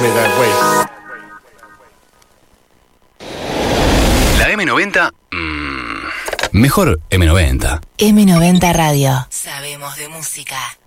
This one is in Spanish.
La M90... mejor M90. M90 Radio. Sabemos de música.